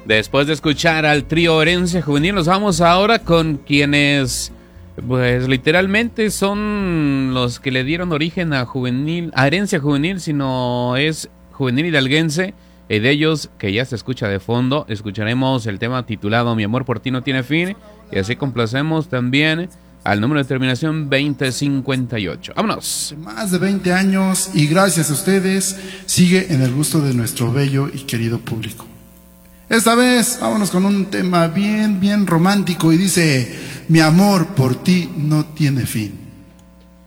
Después de escuchar al trío Herencia Juvenil, nos vamos ahora con quienes, pues literalmente son los que le dieron origen a Herencia Juvenil, sino es Juvenil Hidalguense. Y de ellos, que ya se escucha de fondo, escucharemos el tema titulado Mi amor por ti no tiene fin. Y así complacemos también al número de terminación 2058. ¡Vámonos! Más de 20 años y gracias a ustedes sigue en el gusto de nuestro bello y querido público. Esta vez vámonos con un tema bien romántico y dice: mi amor por ti no tiene fin.